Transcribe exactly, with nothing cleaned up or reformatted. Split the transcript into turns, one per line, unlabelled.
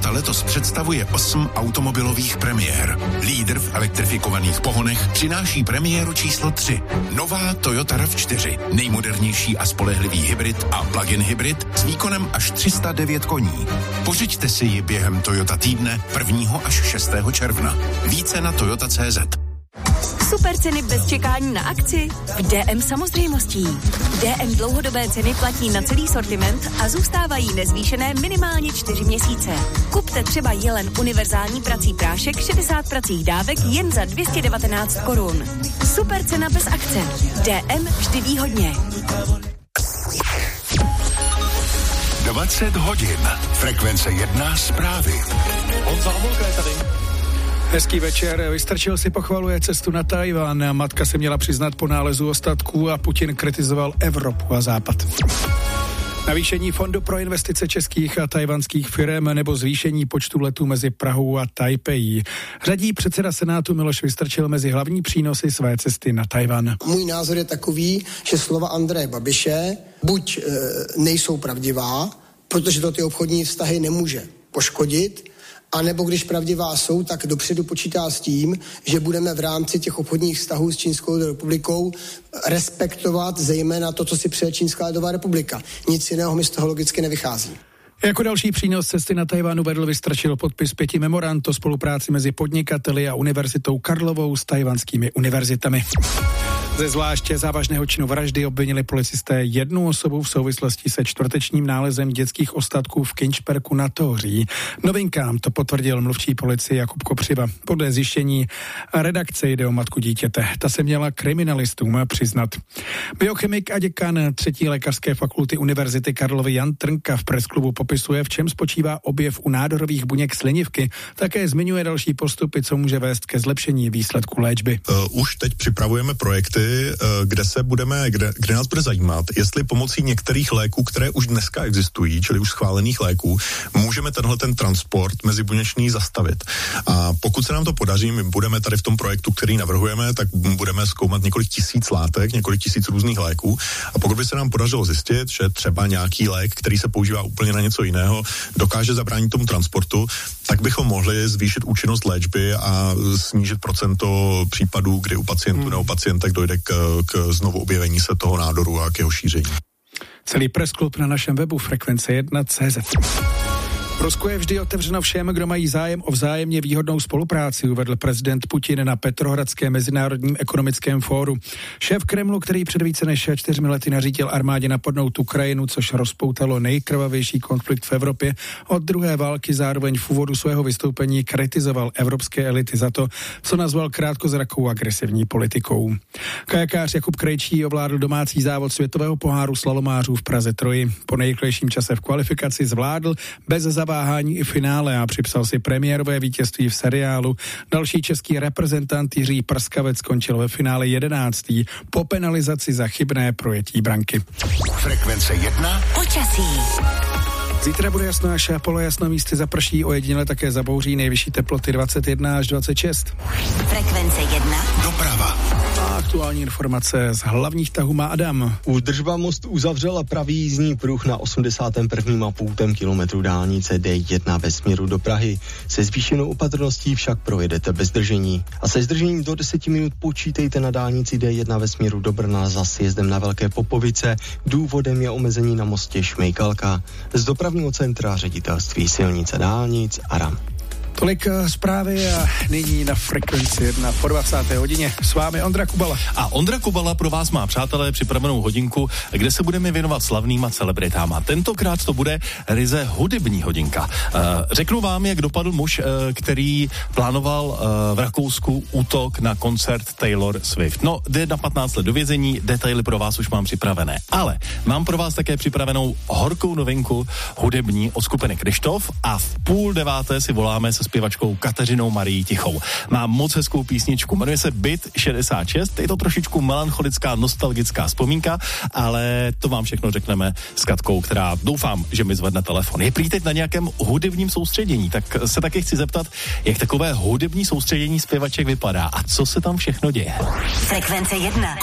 Toyota letos představuje osm automobilových premiér. Lídr v elektrifikovaných pohonech přináší premiéru číslo tři. Nová Toyota RAV čtyři. Nejmodernější a spolehlivý hybrid a plug-in hybrid s výkonem až tři sta devět koní. Pořiďte si ji během Toyota týdne prvního až šestého června. Více na toyota tečka cé zet.
Super ceny bez čekání na akci? V D M samozřejmostí. D M dlouhodobé ceny platí na celý sortiment a zůstávají nezvýšené minimálně čtyři měsíce. Kupte třeba Jelen univerzální prací prášek šedesát pracích dávek jen za dvě stě devatenáct korun. Super cena bez akce. D M vždy výhodně.
dvacet hodin. Frekvence jedna zprávy.
Honza Homolka je tady.
Hezký večer. Vystrčil si pochvaluje cestu na Tchaj-wan. Matka se měla přiznat po nálezu ostatků a Putin kritizoval Evropu a Západ. Navýšení fondu pro investice českých a tajvanských firem nebo zvýšení počtu letů mezi Prahou a Tajpejí. Řadí předseda Senátu Miloš Vystrčil mezi hlavní přínosy své cesty na Tchaj-wan.
Můj názor je takový, že slova Andreje Babiše buď e, nejsou pravdivá, protože to ty obchodní vztahy nemůže poškodit, a nebo když pravdivá jsou, tak dopředu počítá s tím, že budeme v rámci těch obchodních vztahů s Čínskou republikou respektovat zejména to, co si přeje Čínská lidová republika. Nic jiného mi z toho logicky nevychází.
Jako další přínos cesty na Tchaj-wan uvedl Vystrčil podpis pěti memorand o spolupráci mezi podnikateli a Univerzitou Karlovou s tajvanskými univerzitami. Ze zvláště závažného činu vraždy obvinili policisté jednu osobu v souvislosti se čtvrtečním nálezem dětských ostatků v Kinčperku na Tohoří. Novinkám to potvrdil mluvčí policie Jakub Kopřiva. Podle zjištění redakce jde o matku dítěte. Ta se měla kriminalistům přiznat. Biochemik a děkan třetí lékařské fakulty Univerzity Karlovy Jan Trnka v presklubu popisuje, v čem spočívá objev u nádorových buněk slinivky. Také zmiňuje další postupy, co může vést ke zlepšení výsledku léčby.
Uh, už teď připravujeme projekty, kde se budeme, kde, kde nás bude zajímat, jestli pomocí některých léků, které už dneska existují, čili už schválených léků, můžeme tenhle ten transport mezibuněčný zastavit. A pokud se nám to podaří, my budeme tady v tom projektu, který navrhujeme, tak budeme zkoumat několik tisíc látek, několik tisíc různých léků. A pokud by se nám podařilo zjistit, že třeba nějaký lék, který se používá úplně na něco jiného, dokáže zabránit tomu transportu, tak bychom mohli zvýšit účinnost léčby a snížit procento případů, kdy u pacientů hmm. nebo pacientek dojde k, k znovu objevení se toho nádoru a k jeho šíření.
Celý pressklub na našem webu frekvence jedna tečka cé zet. Rusko je vždy otevřeno všem, kdo mají zájem o vzájemně výhodnou spolupráci, uvedl prezident Putin na Petrohradském mezinárodním ekonomickém fóru. Šéf Kremlu, který před více než čtyřmi lety nařídil armádě napadnout Ukrajinu, což rozpoutalo nejkrvavější konflikt v Evropě od druhé války, zároveň v úvodu svého vystoupení kritizoval evropské elity za to, co nazval krátkozrakou agresivní politikou. Kajakář Jakub Krejčí ovládl domácí závod světového poháru slalomářů v Praze Troji. Po nejrychlejším čase v kvalifikaci zvládl bez zaváhání i finále a připsal si premiérové vítězství v seriálu. Další český reprezentant Jiří Prskavec skončil ve finále jedenáctý po penalizaci za chybné projetí branky.
Frekvence jedna.
Počasí.
Zítra bude jasno až polojasno, místy zaprší, ojediněle také zabouří, nejvyšší teploty dvacet jedna až dvacet šest.
Frekvence jedna.
Doprava.
A aktuální informace z hlavních tahů má Adam.
Údržba most uzavřela pravý jízdní pruh na osmdesátém prvním a půl kilometru dálnice D jedna ve směru do Prahy. Se zvýšenou opatrností však projedete bez zdržení. A se zdržením do deseti minut počítejte na dálnici D jedna ve směru do Brna za sjezdem na Velké Popovice. Důvodem je omezení na mostě Šmejkalka. Z dopravního centra ředitelství silnice dálnic Aram.
Tolik zprávy a nyní na frekvenci jedna po dvacáté hodině. S vámi Ondra Kubala.
A Ondra Kubala pro vás má, přátelé, připravenou hodinku, kde se budeme věnovat slavným a celebritám. A tentokrát to bude ryze hudební hodinka. Řeknu vám, jak dopadl muž, který plánoval v Rakousku útok na koncert Taylor Swift. No, jde na patnáct let do vězení, detaily pro vás už mám připravené. Ale mám pro vás také připravenou horkou novinku hudební od skupiny Kryštof a v půl deváté si voláme se zpěvačkou Kateřinou Marií Tichou. Má moc hezkou písničku, jmenuje se Byt šedesát šest, je to trošičku melancholická, nostalgická vzpomínka, ale to vám všechno řekneme s Katkou, která doufám, že mi zvedne telefon. Je prý teď na nějakém hudebním soustředění, tak se taky chci zeptat, jak takové hudební soustředění zpěvaček vypadá a co se tam všechno děje.
Frekvence jedna.